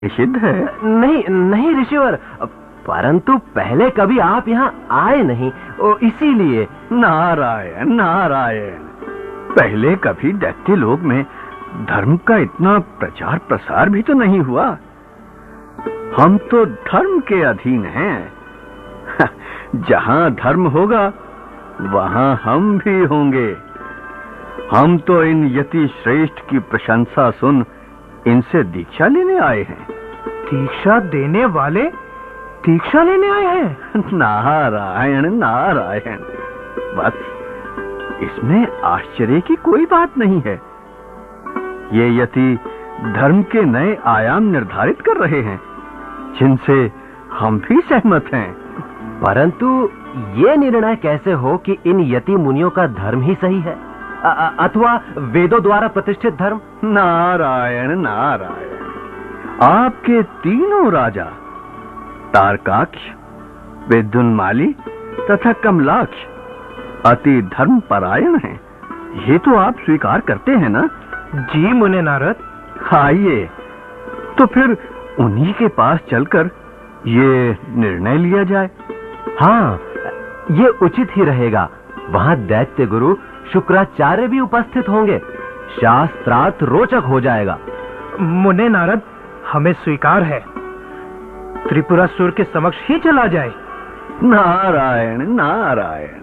निषिद्ध है? नहीं नहीं ऋषिवर, परंतु पहले कभी आप यहाँ आए नहीं, इसीलिए। नारायण नारायण, पहले कभी दैत्य लोक में धर्म का इतना प्रचार प्रसार भी तो नहीं हुआ। हम तो धर्म के अधीन हैं। जहां धर्म होगा वहां हम भी होंगे। हम तो इन यति श्रेष्ठ की प्रशंसा सुन इनसे दीक्षा लेने आए हैं। दीक्षा देने वाले दीक्षा लेने आए हैं? नारायण नारायण, बस इसमें आश्चर्य की कोई बात नहीं है। ये यति धर्म के नए आयाम निर्धारित कर रहे हैं, जिनसे हम भी सहमत हैं। परंतु ये निर्णय कैसे हो कि इन यति मुनियों का धर्म ही सही है, अथवा वेदों द्वारा प्रतिष्ठित धर्म? नारायण नारायण, आपके तीनों राजा तारकाक्ष, विद्युन्माली तथा कमलाक्ष अति धर्म परायण हैं। ये तो आप स्वीकार करते हैं ना? जी मुने नारद। आइए तो फिर उन्हीं के पास चलकर ये निर्णय लिया जाए। हाँ, ये उचित ही रहेगा। वहां दैत्य गुरु शुक्राचार्य भी उपस्थित होंगे। शास्त्रार्थ रोचक हो जाएगा। मुने नारद, हमें स्वीकार है। त्रिपुरासुर के समक्ष ही चला जाए। नारायण नारायण।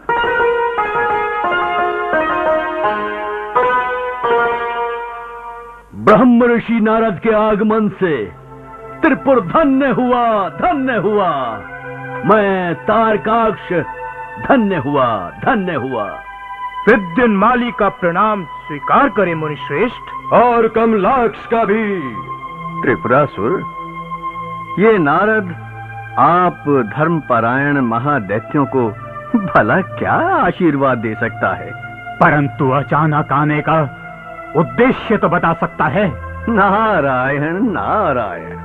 ब्रह्म ऋषि नारद के आगमन से त्रिपुर धन्य हुआ, धन्य हुआ। मैं तारकाक्ष धन्य हुआ, धन्य हुआ। विद्युन्माली का प्रणाम स्वीकार करें मुनि श्रेष्ठ। और कमलाक्ष का भी। त्रिपुरासुर, ये नारद आप धर्मपरायण महादैत्यों को भला क्या आशीर्वाद दे सकता है? परंतु अचानक आने का उद्देश्य तो बता सकता है। नारायण नारायण,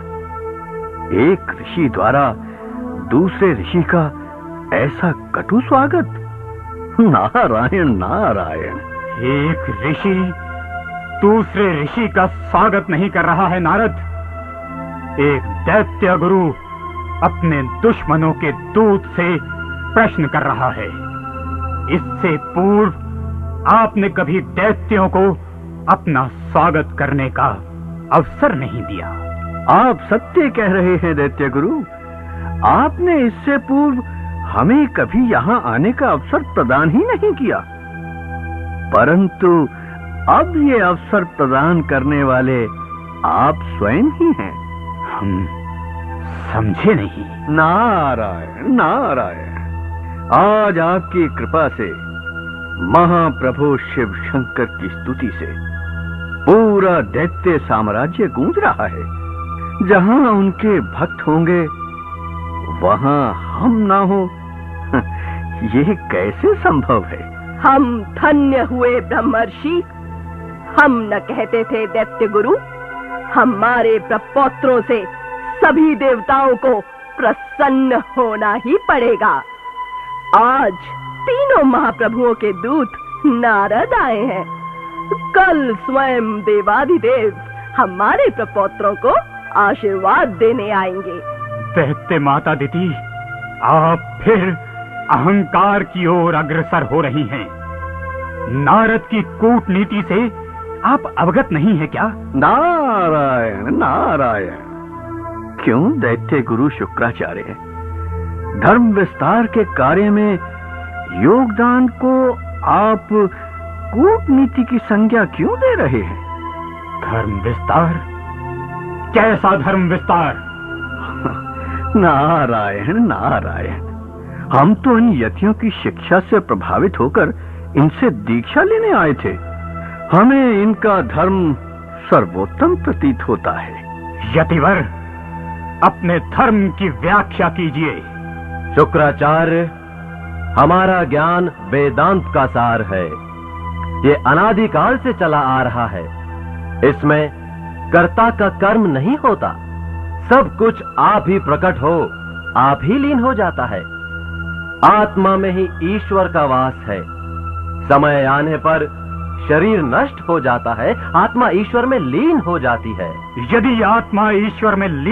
एक ऋषि द्वारा दूसरे ऋषि का ऐसा कटु स्वागत? नारायण नारायण। एक ऋषि दूसरे ऋषि का स्वागत नहीं कर रहा है नारद। एक दैत्य गुरु अपने दुश्मनों के दूत से प्रश्न कर रहा है। इससे पूर्व आपने कभी दैत्यों को अपना स्वागत करने का अवसर नहीं दिया। आप सत्य कह रहे हैं दैत्य गुरु। आपने इससे पूर्व हमें कभी यहाँ आने का अवसर प्रदान ही नहीं किया, परंतु अब ये अवसर प्रदान करने वाले आप स्वयं ही हैं। हम समझे नहीं। नारायण नारायण, आज आपकी कृपा से, महाप्रभु शिव शंकर की स्तुति से पूरा दैत्य साम्राज्य गूंज रहा है। जहां उनके भक्त होंगे वहां हम ना हो, ये कैसे संभव है? हम धन्य हुए ब्रह्मर्षि। हम न कहते थे दैत्य गुरु, हमारे प्रपौत्रों से सभी देवताओं को प्रसन्न होना ही पड़ेगा। आज तीनों महाप्रभुओं के दूत नारद आए हैं। कल स्वयं देवाधिदेव हमारे प्रपौत्रों को आशीर्वाद देने आएंगे। दैत्य माता दीदी, आप फिर अहंकार की ओर अग्रसर हो रही हैं। नारद की कूटनीति से आप अवगत नहीं है क्या? नारायण नारायण, क्यों दैत्य गुरु शुक्राचार्य धर्म विस्तार के कार्य में योगदान को आप कूटनीति की संज्ञा क्यों दे रहे हैं? धर्म विस्तार? कैसा धर्म विस्तार? नारायण नारायण, हम तो इन यतियों की शिक्षा से प्रभावित होकर इनसे दीक्षा लेने आए थे। हमें इनका धर्म सर्वोत्तम प्रतीत होता है। यतिवर, अपने धर्म की व्याख्या कीजिए। शुक्राचार्य, हमारा ज्ञान वेदांत का सार है। ये अनादिकाल से चला आ रहा है। इसमें कर्ता का कर्म नहीं होता। सब कुछ आप ही प्रकट हो, आप ही लीन हो जाता है। आत्मा में ही ईश्वर का वास है। समय आने पर शरीर नष्ट हो जाता है, आत्मा ईश्वर में लीन हो जाती है। यदि आत्मा ईश्वर में